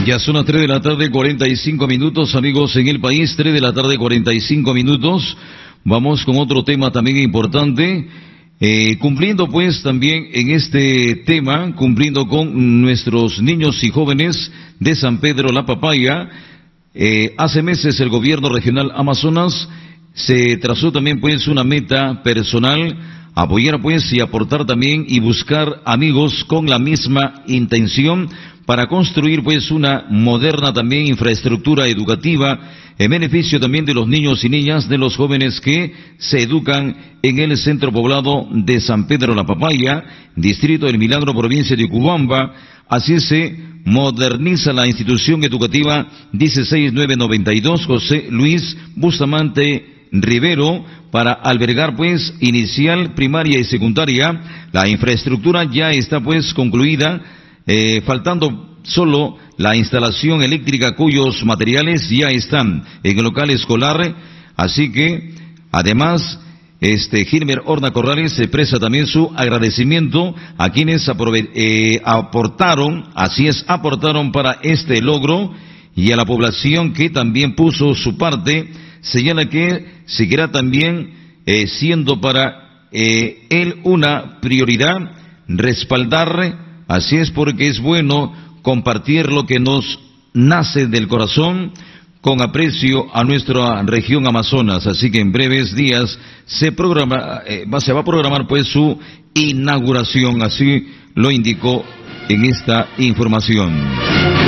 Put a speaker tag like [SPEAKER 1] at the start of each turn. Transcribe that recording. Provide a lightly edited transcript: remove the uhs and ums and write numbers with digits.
[SPEAKER 1] Ya son las 3 de la tarde, 45 minutos, amigos en el país, 3 de la tarde, 45 minutos. Vamos con otro tema también importante, cumpliendo pues también en este tema, cumpliendo con nuestros niños y jóvenes de San Pedro La Papaya. Hace meses el gobierno regional Amazonas se trazó también pues una meta personal, apoyar pues y aportar también y buscar amigos con la misma intención para construir pues una moderna también infraestructura educativa en beneficio también de los niños y niñas, de los jóvenes que se educan en el centro poblado de San Pedro La Papaya, distrito del Milagro, provincia de Cubamba. Así se moderniza la institución educativa 16992 José Luis Bustamante Rivero para albergar pues inicial, primaria y secundaria. La infraestructura ya está pues concluida, faltando solo la instalación eléctrica cuyos materiales ya están en el local escolar. Así que además Gilmer Horna Corrales expresa también su agradecimiento a quienes aportaron para este logro y a la población que también puso su parte. Señala que seguirá también siendo para él una prioridad respaldar. Así es, porque es bueno compartir lo que nos nace del corazón con aprecio a nuestra región Amazonas. Así que en breves días se va a programar pues su inauguración, así lo indicó en esta información.